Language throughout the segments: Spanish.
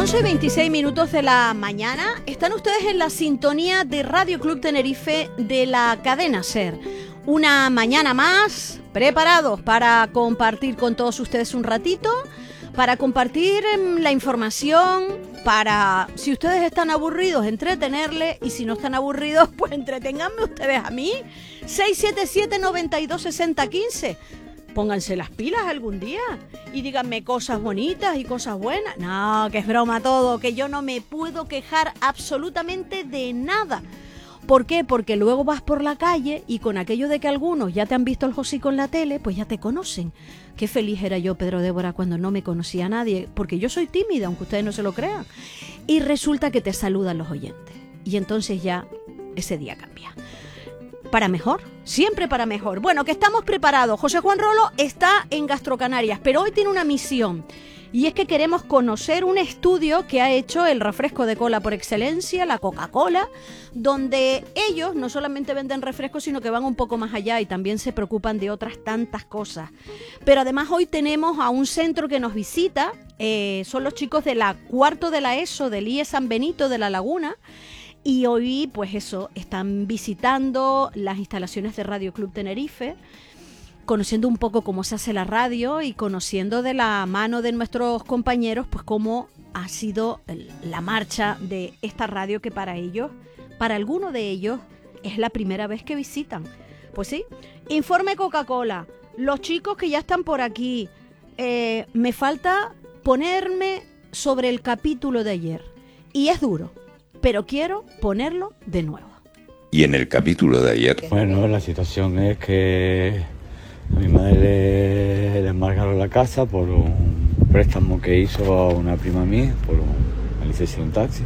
11:26 de la mañana. Están ustedes en la sintonía de Radio Club Tenerife de la cadena SER. Una mañana más, preparados para compartir con todos ustedes un ratito, para compartir la información, para, si ustedes están aburridos, entretenerles, y si no están aburridos, pues entreténganme ustedes a mí. 677-926015. Pónganse las pilas algún día y díganme cosas bonitas y cosas buenas. No, que es broma todo, que yo no me puedo quejar absolutamente de nada. ¿Por qué? Porque luego vas por la calle y con aquello de que algunos ya te han visto el hocico en la tele, pues ya te conocen. Qué feliz era yo, Pedro Débora, cuando no me conocía a nadie, porque yo soy tímida, aunque ustedes no se lo crean. Y resulta que te saludan los oyentes. Y entonces ya ese día cambia. Para mejor, siempre para mejor. Bueno, que estamos preparados. José Juan Rolo está en Gastrocanarias, pero hoy tiene una misión. Y es que queremos conocer un estudio que ha hecho el refresco de cola por excelencia, la Coca-Cola, donde ellos no solamente venden refrescos, sino que van un poco más allá y también se preocupan de otras tantas cosas. Pero además hoy tenemos a un centro que nos visita, son los chicos de la cuarto de la ESO, del IE San Benito de La Laguna. Y hoy, pues eso, están visitando las instalaciones de Radio Club Tenerife, conociendo un poco cómo se hace la radio y conociendo de la mano de nuestros compañeros, pues cómo ha sido la marcha de esta radio que para ellos, para algunos de ellos, es la primera vez que visitan. Pues sí, informe Coca-Cola, los chicos que ya están por aquí, me falta ponerme sobre el capítulo de ayer. Y es duro, pero quiero ponerlo de nuevo. Y en el capítulo de ayer... Bueno, la situación es que a mi madre le embargaron la casa por un préstamo que hizo a una prima mía, por una licencia de un taxi.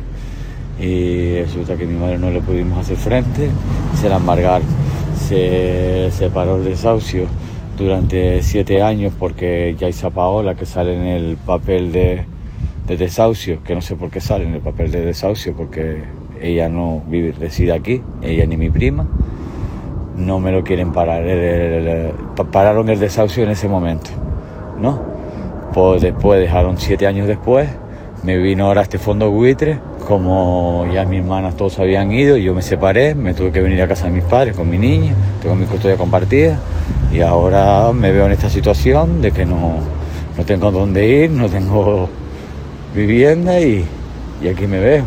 Y resulta que mi madre no le pudimos hacer frente, se la embargaron. Se separó el desahucio durante 7 años porque Yaisa Paola, que sale en el papel de desahucio, que no sé por qué sale en el papel de desahucio, porque ella no vive, reside aquí, ella ni mi prima, no me lo quieren parar, pararon el desahucio en ese momento, ¿no? Pues después, dejaron 7 años después, me vino ahora este fondo buitre, como ya mis hermanas todos habían ido, yo me separé, me tuve que venir a casa de mis padres con mi niña, tengo mi custodia compartida, y ahora me veo en esta situación de que no tengo dónde ir, no tengo vivienda y aquí me veo.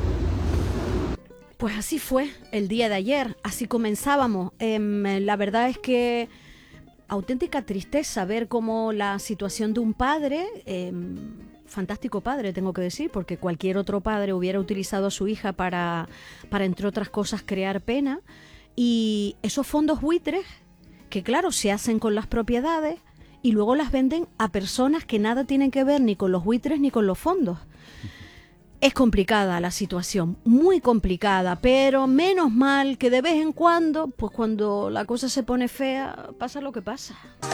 Pues así fue el día de ayer, así comenzábamos. La verdad es que auténtica tristeza ver cómo la situación de un padre, fantástico padre tengo que decir, porque cualquier otro padre hubiera utilizado a su hija para entre otras cosas crear pena, y esos fondos buitres que claro se hacen con las propiedades y luego las venden a personas que nada tienen que ver ni con los buitres ni con los fondos. Es complicada la situación, muy complicada, pero menos mal que de vez en cuando, pues cuando la cosa se pone fea, pasa lo que pasa.